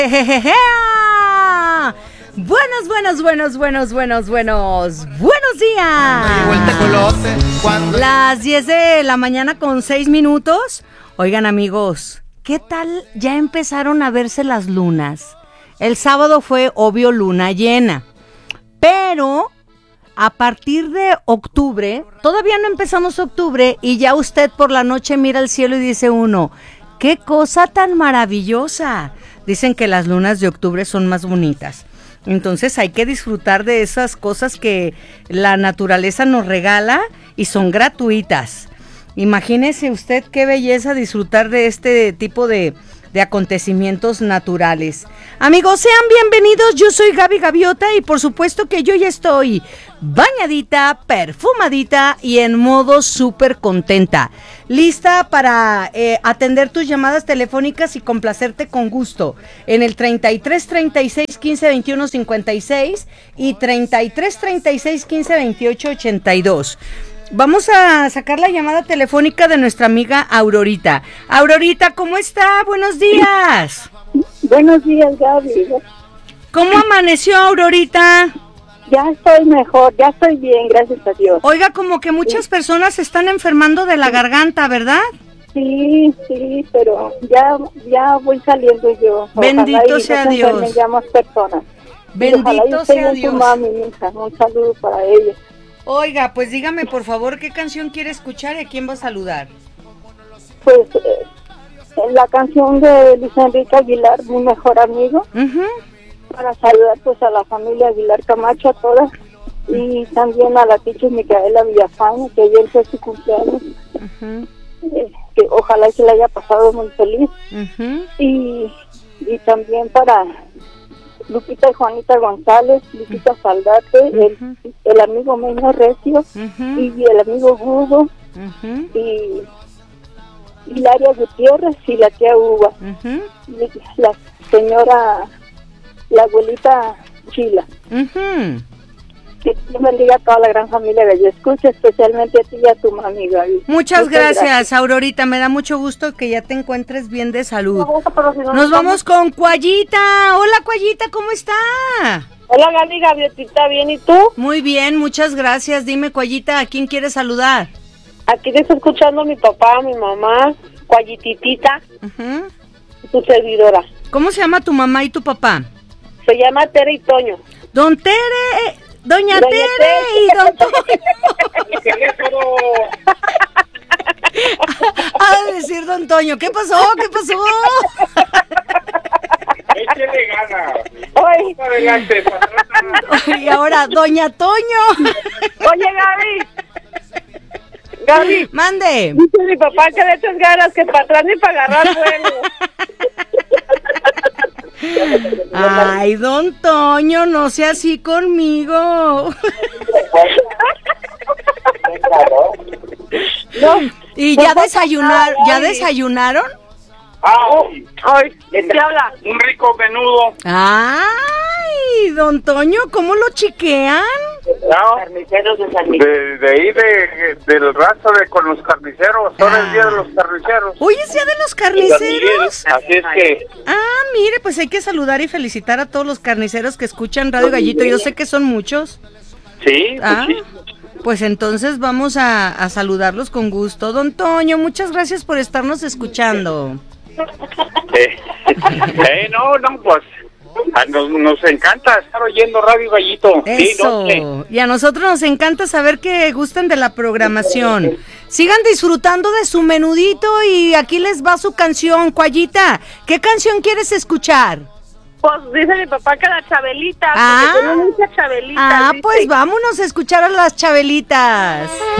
Buenos días. Las 10 de la mañana con 6 minutos. Oigan, amigos, ¿qué tal? Ya empezaron a verse las lunas. El sábado fue, obvio, luna llena. Pero a partir de octubre, todavía no empezamos octubre, y ya usted por la noche mira el cielo y dice uno, ¡qué cosa tan maravillosa! Dicen que las lunas de octubre son más bonitas. Entonces hay que disfrutar de esas cosas que la naturaleza nos regala y son gratuitas. Imagínese usted qué belleza disfrutar de este tipo de acontecimientos naturales. Amigos, sean bienvenidos, yo soy Gaby Gaviota y por supuesto que yo ya estoy bañadita, perfumadita y en modo súper contenta. Lista para atender tus llamadas telefónicas y complacerte con gusto en el 33 36 15 21 56 y 33 36 15 28 82. Vamos a sacar la llamada telefónica de nuestra amiga Aurorita. Aurorita, ¿cómo está? Buenos días. Buenos días, Gaby. ¿Cómo amaneció, Aurorita? Ya estoy mejor, ya estoy bien, gracias a Dios. Oiga, como que muchas personas se están enfermando de la garganta, ¿verdad? Sí, pero ya voy saliendo yo. Bendito sea Dios. Ya más personas. Bendito sea Dios. Mami, hija, un saludo para ella. Oiga, pues dígame por favor qué canción quiere escuchar y a quién va a saludar. Pues la canción de Luis Enrique Aguilar, mi mejor amigo, para saludar pues a la familia Aguilar Camacho, a todas, y también a la teacher Micaela Villafaña, que ayer fue su cumpleaños, que ojalá se le haya pasado muy feliz, y también para Lupita y Juanita González, Lupita Saldate, el amigo Meño Recio, y el amigo Hugo, y Hilaria Gutiérrez y la tía Uva, y la señora, la abuelita Chila. Que Dios bendiga a toda la gran familia que yo escucho, especialmente a ti y a tu mami, Gaby. Muchas gracias, Aurorita, me da mucho gusto que ya te encuentres bien de salud. Nos vamos con Cuayita. Hola, Cuayita, ¿cómo está? Hola, Gaby, Gaviotita, ¿bien y tú? Muy bien, muchas gracias. Dime, Cuayita, ¿a quién quieres saludar? Aquí te está escuchando mi papá, mi mamá, Cuayititita, tu servidora. ¿Cómo se llama tu mamá y tu papá? Se llama Tere y Toño. Don Tere, Doña Tere y Don Toño. A decir Don Toño, ¿qué pasó? Échale ganas. Oye, Adelante. Y ahora, Doña Toño. oye, Gaby, Mande. dice mi papá que le eches ganas, que para atrás ni para agarrar vuelo. Ay, Don Toño, no sea así conmigo. No. ¿Y ya desayunaron? Ay, ¿qué habla? Un rico menudo. Ay, Don Toño, ¿cómo lo chiquean? Carniceros de San Miguel. De ahí, del rastro con los carniceros. Ahora es el día de los carniceros. Hoy es día de los carniceros. Así es que... Mire, pues hay que saludar y felicitar a todos los carniceros que escuchan Radio Gallito. Yo sé que son muchos. Sí, sí. Pues entonces vamos a saludarlos con gusto. Don Toño, muchas gracias por estarnos escuchando. No, pues nos encanta estar oyendo Radio Gallito. Eso, Sí, no sé. y a nosotros nos encanta saber que gustan de la programación. Sigan disfrutando de su menudito y aquí les va su canción, Cuayita. ¿Qué canción quieres escuchar? Pues dice mi papá que la Chabelita, Ah. porque tiene muchas Chabelitas. Pues vámonos a escuchar a las Chabelitas.